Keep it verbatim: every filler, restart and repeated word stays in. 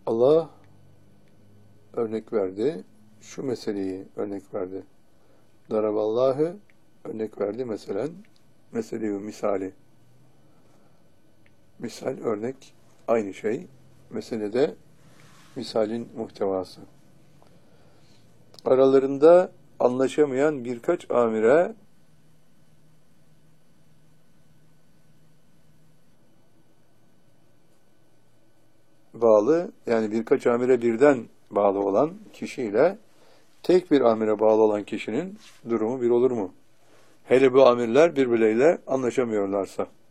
Allah örnek verdi. Şu meseleyi örnek verdi. Daraballahu örnek verdi mesela. Meseleyi misali. Misal, örnek aynı şey. Meselede misalin muhtevası. Aralarında anlaşamayan birkaç amire bağlı, yani birkaç amire birden bağlı olan kişiyle tek bir amire bağlı olan kişinin durumu bir olur mu? Hele bu amirler birbirleriyle anlaşamıyorlarsa.